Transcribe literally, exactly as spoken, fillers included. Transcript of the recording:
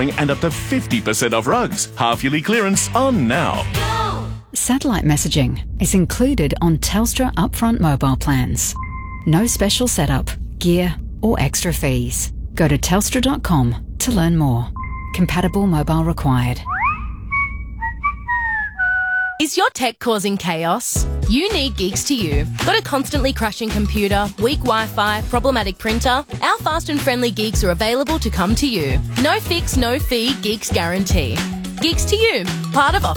flooring and up to fifty percent off rugs. Half-yearly clearance on now. Satellite messaging is included on Telstra upfront mobile plans. No special setup, gear or extra fees. Go to telstra dot com to learn more. Compatible mobile required. Is your tech causing chaos? You need Geeks to You. Got a constantly crashing computer, weak Wi-Fi, problematic printer? Our fast and friendly Geeks are available to come to you. No fix, no fee, Geeks guarantee. Geeks to You, part of